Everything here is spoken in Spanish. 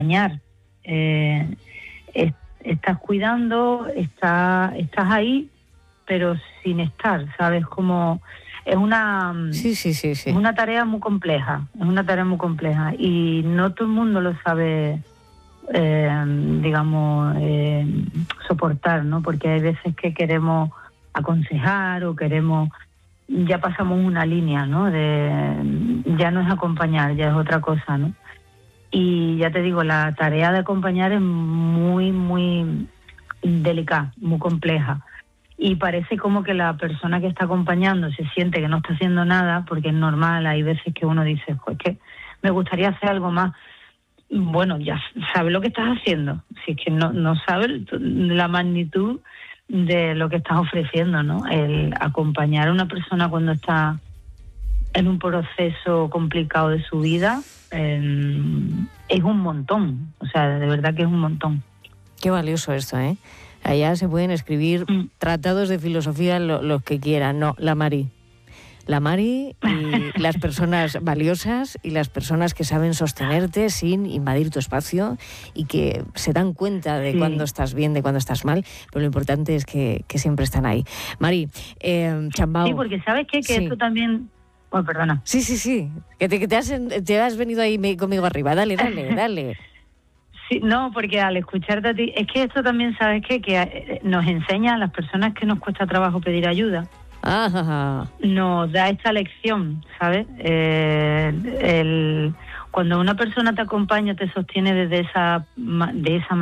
acompañar. Estás cuidando, estás ahí, pero sin estar, ¿sabes? Como es una es una tarea muy compleja, y no todo el mundo lo sabe, soportar, ¿no? Porque hay veces que queremos aconsejar o ya pasamos una línea, ¿no? Ya no es acompañar, ya es otra cosa, ¿no? Y ya te digo, la tarea de acompañar es muy, muy delicada, muy compleja. Y parece como que la persona que está acompañando se siente que no está haciendo nada, porque es normal, hay veces que uno dice, pues que me gustaría hacer algo más. Bueno, ya sabes lo que estás haciendo, si es que no sabes la magnitud de lo que estás ofreciendo, ¿no? El acompañar a una persona cuando está en un proceso complicado de su vida, es un montón, o sea, de verdad que es un montón. Qué valioso esto, ¿eh? Allá se pueden escribir tratados de filosofía los que quieran. No, la Mari y las personas valiosas y las personas que saben sostenerte sin invadir tu espacio y que se dan cuenta de cuando estás bien, de cuando estás mal, pero lo importante es que siempre están ahí. Mari, Chambao. Sí, porque ¿sabes qué? Que esto también... Oh, perdona. Sí. Que te has venido ahí conmigo arriba. Dale. Sí, no, porque al escucharte a ti... Es que esto también, ¿sabes qué? Que nos enseña a las personas que nos cuesta trabajo pedir ayuda. Ajá. Nos da esta lección, ¿sabes? Cuando una persona te acompaña, te sostiene de esa manera,